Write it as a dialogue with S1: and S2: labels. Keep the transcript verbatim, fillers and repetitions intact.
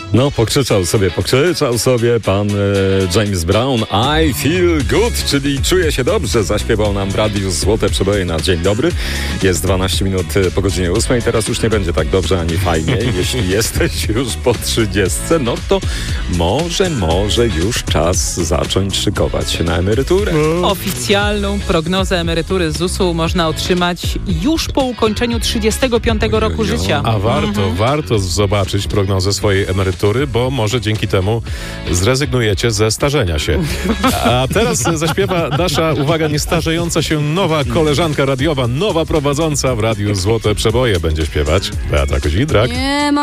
S1: No, pokrzyczał sobie, pokrzyczał sobie pan e, James Brown. I feel good, czyli czuję się dobrze, zaśpiewał nam w radiu Złote Przeboje na dzień dobry. Jest dwanaście minut po godzinie ósmej. Teraz już nie będzie tak dobrze ani fajnie. Jeśli jesteś już po trzydziestce, no to może, może już czas zacząć szykować się na emeryturę.
S2: Oficjalną prognozę emerytury z zusu można otrzymać już po ukończeniu trzydziestego piątego roku życia.
S3: A warto, mhm. warto zobaczyć prognozę swojej emerytury, bo może dzięki temu zrezygnujecie ze starzenia się. A teraz zaśpiewa nasza, uwaga, niestarzejąca się nowa koleżanka radiowa, nowa prowadząca w radiu Złote Przeboje będzie śpiewać. Beata Kozidrak.